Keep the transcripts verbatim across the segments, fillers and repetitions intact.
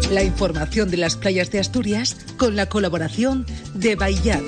La información de las playas de Asturias con la colaboración de Baillat.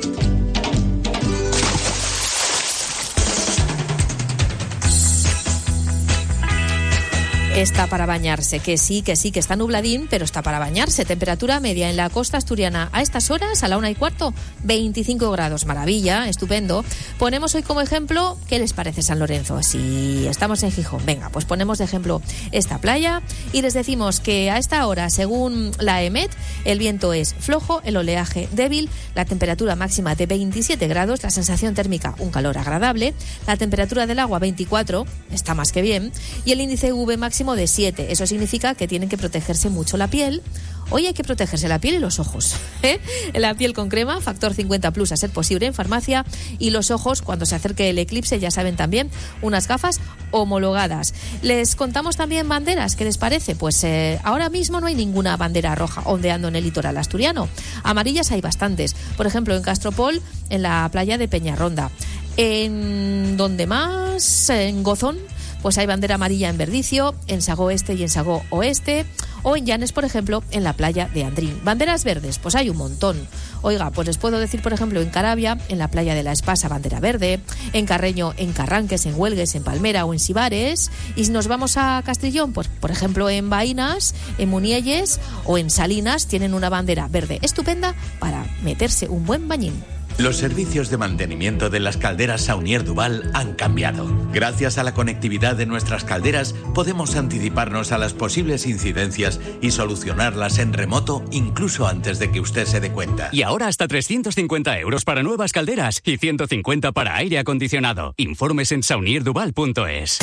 Está para bañarse, que sí, que sí, que está nubladín, pero está para bañarse. Temperatura media en la costa asturiana a estas horas, a la una y cuarto, veinticinco grados. Maravilla, estupendo. Ponemos hoy como ejemplo, ¿qué les parece San Lorenzo? Si estamos en Gijón, venga, pues ponemos de ejemplo esta playa y les decimos que a esta hora, según la EMET, el viento es flojo, el oleaje débil, la temperatura máxima de veintisiete grados, la sensación térmica un calor agradable, la temperatura del agua veinticuatro, está más que bien, y el índice U V máximo de siete. Eso significa que tienen que protegerse mucho la piel. Hoy hay que protegerse la piel y los ojos, ¿eh? La piel con crema, factor cincuenta plus a ser posible en farmacia, y los ojos, cuando se acerque el eclipse, ya saben también, unas gafas homologadas. Les contamos también banderas, ¿qué les parece? Pues eh, ahora mismo no hay ninguna bandera roja ondeando en el litoral asturiano. Amarillas hay bastantes, por ejemplo en Castropol, en la playa de Peñarronda. En donde más, en Gozón, pues hay bandera amarilla en Verdicio, en Sagó Este y en Sagó Oeste, o en Llanes, por ejemplo, en la playa de Andrín. Banderas verdes, pues hay un montón. Oiga, pues les puedo decir, por ejemplo, en Carabia, en la playa de la Espasa, bandera verde, en Carreño, en Carranques, en Huelgues, en Palmera o en Sibares. Y si nos vamos a Castellón, pues por ejemplo en Baínas, en Munielles o en Salinas, tienen una bandera verde estupenda para meterse un buen bañín. Los servicios de mantenimiento de las calderas Saunier Duval han cambiado. Gracias a la conectividad de nuestras calderas, podemos anticiparnos a las posibles incidencias y solucionarlas en remoto, incluso antes de que usted se dé cuenta. Y ahora hasta trescientos cincuenta euros para nuevas calderas y ciento cincuenta para aire acondicionado. Informes en saunier duval punto es.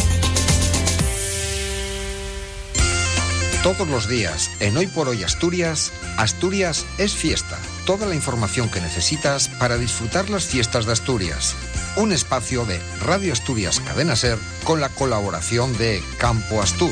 Todos los días, en Hoy por Hoy Asturias, Asturias es fiesta. Toda la información que necesitas para disfrutar las fiestas de Asturias. Un espacio de Radio Asturias Cadena Ser con la colaboración de Campo Astur.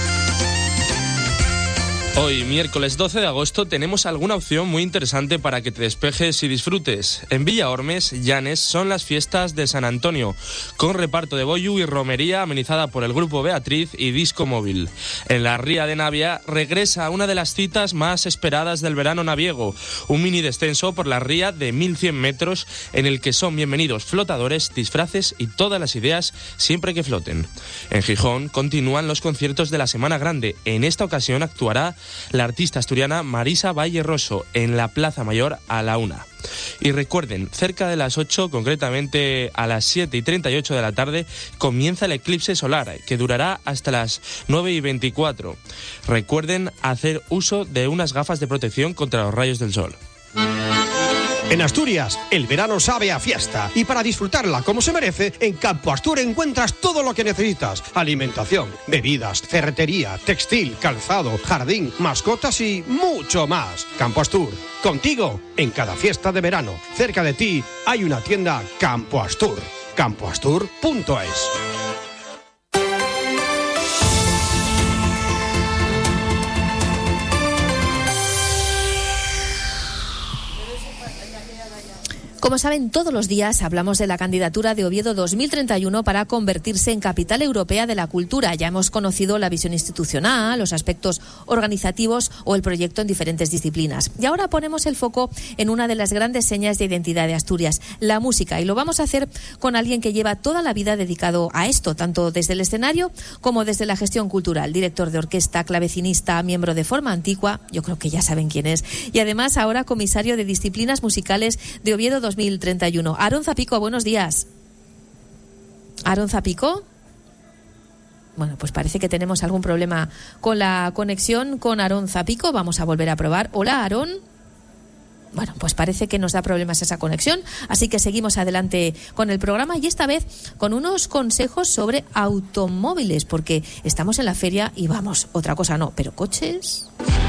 Hoy, miércoles doce de agosto, tenemos alguna opción muy interesante para que te despejes y disfrutes. En Villaormes, Llanes, son las fiestas de San Antonio, con reparto de boyu y romería amenizada por el Grupo Beatriz y Disco Móvil. En la Ría de Navia regresa una de las citas más esperadas del verano naviego, un mini descenso por la ría de mil cien metros en el que son bienvenidos flotadores, disfraces y todas las ideas siempre que floten. En Gijón continúan los conciertos de la Semana Grande. En esta ocasión actuará la artista asturiana Marisa Valle Rosso en la Plaza Mayor a la una. Y recuerden, cerca de las ocho, concretamente a las siete y treinta y ocho de la tarde, comienza el eclipse solar, que durará hasta las nueve y veinticuatro. Recuerden hacer uso de unas gafas de protección contra los rayos del sol. En Asturias, el verano sabe a fiesta, y para disfrutarla como se merece, en Campo Astur encuentras todo lo que necesitas: alimentación, bebidas, ferretería, textil, calzado, jardín, mascotas y mucho más. Campo Astur, contigo en cada fiesta de verano. Cerca de ti hay una tienda Campo Astur, campo astur punto es. Como saben, todos los días hablamos de la candidatura de Oviedo dos mil treinta y uno para convertirse en capital europea de la cultura. Ya hemos conocido la visión institucional, los aspectos organizativos o el proyecto en diferentes disciplinas. Y ahora ponemos el foco en una de las grandes señas de identidad de Asturias, la música. Y lo vamos a hacer con alguien que lleva toda la vida dedicado a esto, tanto desde el escenario como desde la gestión cultural. Director de orquesta, clavecinista, miembro de Forma Antigua, yo creo que ya saben quién es. Y además ahora comisario de disciplinas musicales de Oviedo dos mil treinta y uno. Aarón Zapico, buenos días. Aarón Zapico. Bueno, pues parece que tenemos algún problema con la conexión con Aarón Zapico. Vamos a volver a probar. Hola, Aarón. Bueno, pues parece que nos da problemas esa conexión, así que seguimos adelante con el programa y esta vez con unos consejos sobre automóviles, porque estamos en la feria y vamos, otra cosa no, pero coches...